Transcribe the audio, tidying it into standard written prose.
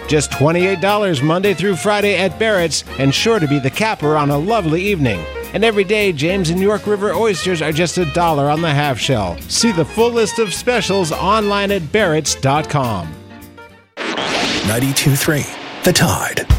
Just $28 Monday through Friday at Barrett's, and sure to be the capper on a lovely evening. And every day, James and York River oysters are just $1 on the half shell. See the full list of specials online at barretts.com. 92.3 The Tide.